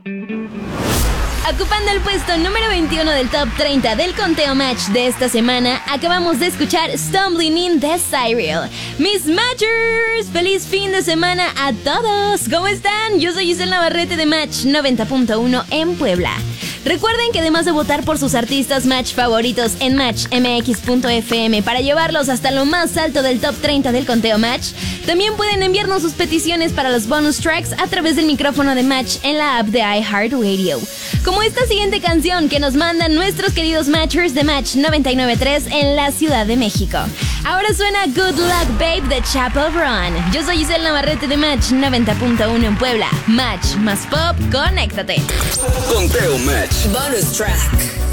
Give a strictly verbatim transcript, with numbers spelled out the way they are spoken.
Ocupando el puesto número veintiuno del top treinta del conteo match de esta semana, acabamos de escuchar Stumbling in the Cyril. Mis Matchers, feliz fin de semana a todos. ¿Cómo están? Yo soy Giselle Navarrete de Match noventa punto uno en Puebla. Recuerden que además de votar por sus artistas Match favoritos en match m x punto f m para llevarlos hasta lo más alto del top treinta del conteo Match, también pueden enviarnos sus peticiones para los bonus tracks a través del micrófono de Match en la app de iHeartRadio. Como esta siguiente canción que nos mandan nuestros queridos Matchers de Match noventa y nueve punto tres en la Ciudad de México. Ahora suena Good Luck Babe de Chapel Run. Yo soy Giselle Navarrete de Match noventa punto uno en Puebla. Match más pop, conéctate. Conteo Match. Bonus track.